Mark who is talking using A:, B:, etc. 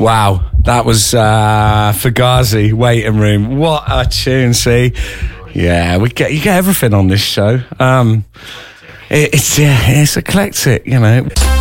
A: Wow, that was Fugazi, Waiting Room. What a tune, see? Yeah, you get everything on this show. It's eclectic, you know.